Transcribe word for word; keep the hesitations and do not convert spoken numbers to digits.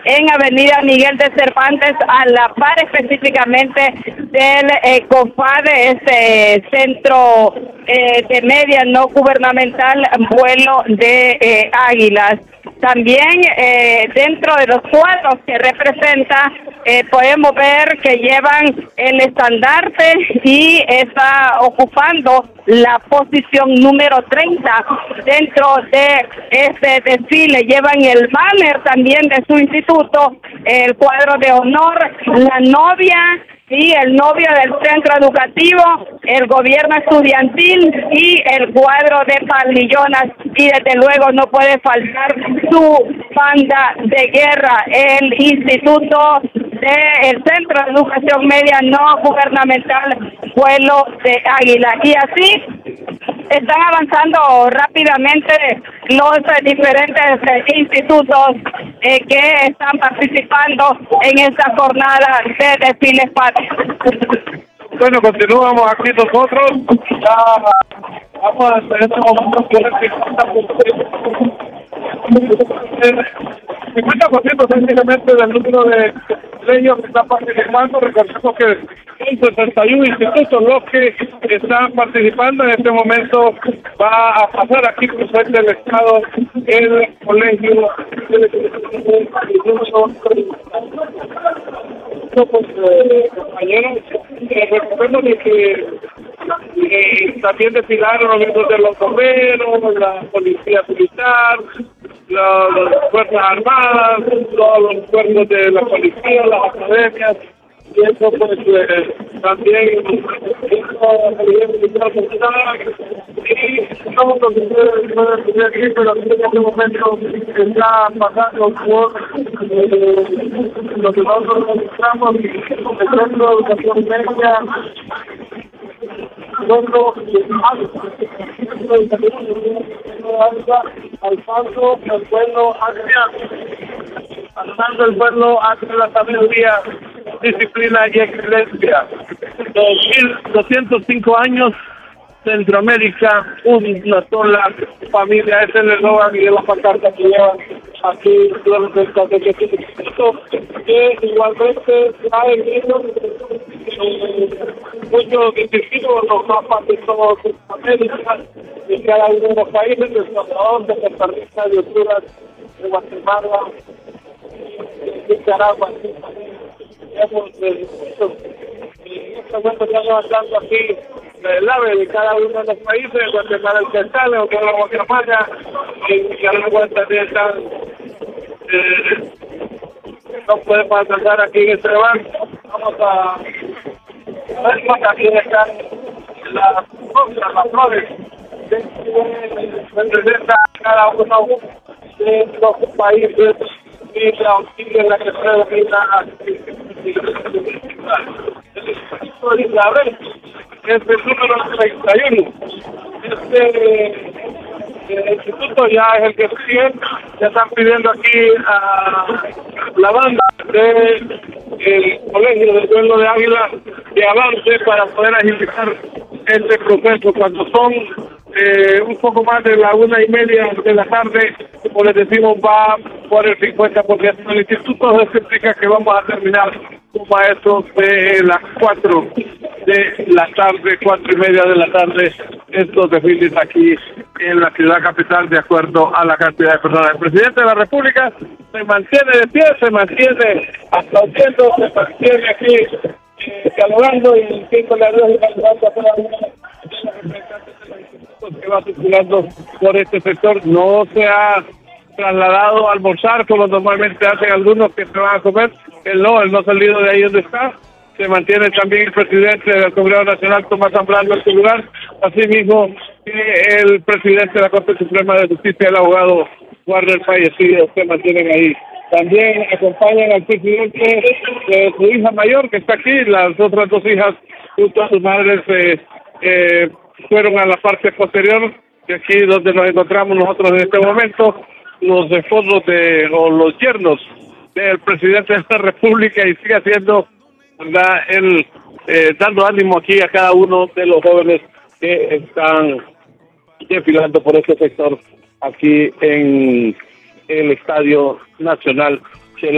en Avenida Miguel de Cervantes, a la par específicamente del eh, CONFADE, este centro eh, de media no gubernamental, vuelo de eh, Águilas. También eh, dentro de los cuadros que representa, eh, podemos ver que llevan el estandarte y está ocupando la posición número treinta dentro de este desfile. Llevan el banner también de su instituto, el cuadro de honor, la novia y el novio del centro educativo, el gobierno estudiantil y el cuadro de parrillonas, y desde luego no puede faltar su banda de guerra, el instituto del Centro de Educación Media No Gubernamental Vuelo de Águila. Y así están avanzando rápidamente los eh, diferentes eh, institutos eh, que están participando en esta jornada de desfiles patrios. Bueno, continuamos aquí nosotros. Ya vamos a hacer este momento cincuenta por ciento prácticamente del número de ellos que están participando. Recordemos que son sesenta y uno institutos los que están participando. En este momento va a pasar aquí por frente del Estado el colegio compañeros. Recordemos que eh, también desfilaron los miembros de los bomberos, la policía militar, la, las fuerzas armadas, todos los cuerpos de la policía, las academias, y eso pues eh, también y estamos con ustedes aquí, pero en este momento está pasando por eh, lo que nosotros registramos el Centro de Educación Media, Pueblo alzando el pueblo hacia alzando el pueblo hacia la sabiduría, disciplina y excelencia. dos mil doscientos cinco años, Centroamérica, una sola familia. Ese es el eslogan y de la pancarta que llevan aquí los representantes de instituto, que igualmente traen eh, muchos distintivos, los mapas de toda Centroamérica, de cada uno de los países, de El Salvador, de Costa Rica, de Honduras, de Guatemala, de Nicaragua. Hemos visto en este momento están avanzando aquí el AVE de cada uno de los países. Guatemala el Central, Honduras, Guatemala, y Nicaragua también están. Eh, no podemos alcanzar aquí en este banco. Vamos a ver cómo también están las cosas, las flores que representan cada uno de los países y la en la que predomina la red. Es el número treinta y uno. Este el instituto ya es el que sigue. Ya están pidiendo aquí a la banda del colegio del pueblo de Águila que avance para poder agilizar este proceso. Cuando son eh, un poco más de la una y media de la tarde, como les decimos, va por el cincuenta por ciento. El instituto se explica que vamos a terminar como a eso de las cuatro de la tarde, cuatro y media de la tarde, estos desfiles aquí en la ciudad capital, de acuerdo a la cantidad de personas. El presidente de la República se mantiene de pie, se mantiene aplaudiendo, se mantiene aquí eh, dialogando y diciéndole adiós y saludando a cada uno de los representantes de los institutos que va circulando por este sector. No se ha trasladado a almorzar como normalmente hacen algunos que se van a comer. Él no, él no ha salido de ahí donde está. Se mantiene también el presidente del Congreso Nacional, Tomás Zambrano, en su lugar. Asimismo, el presidente de la Corte Suprema de Justicia, el abogado Warner fallecido, se mantienen ahí. También acompañan al presidente de su hija mayor, que está aquí. Las otras dos hijas, junto a sus madres, eh, eh, fueron a la parte posterior, de aquí donde nos encontramos nosotros en este momento, los esposos de, o los yernos del presidente de esta república, y sigue haciendo, ¿verdad?, él eh, dando ánimo aquí a cada uno de los jóvenes que están desfilando por este sector aquí en el Estadio Nacional